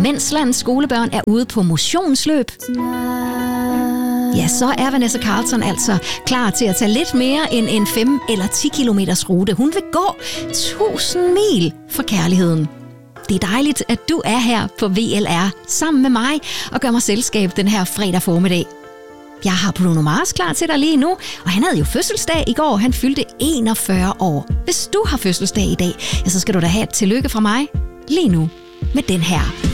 mens landets skolebørn er ude på motionsløb, ja, så er Vanessa Carlton altså klar til at tage lidt mere end en 5 eller 10 kilometers rute. Hun vil gå 1000 mil for kærligheden. Det er dejligt, at du er her på VLR sammen med mig og gør mig selskab den her fredag formiddag. Jeg har Bruno Mars klar til dig lige nu, og han havde jo fødselsdag i går. Han fyldte 41 år. Hvis du har fødselsdag i dag, ja, så skal du da have et tillykke fra mig lige nu med den her